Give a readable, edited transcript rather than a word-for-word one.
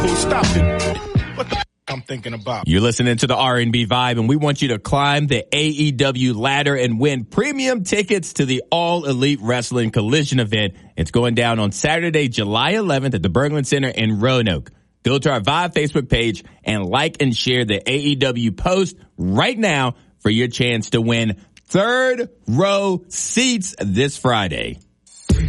Stop it. What the I'm thinking about. You're listening to the R&B Vibe, and we want you to climb the AEW ladder and win premium tickets to the All Elite Wrestling Collision event. It's going down on Saturday, July 11th at the Berglund Center in Roanoke. Go to our Vibe Facebook page and like and share the AEW post right now for your chance to win third row seats this Friday.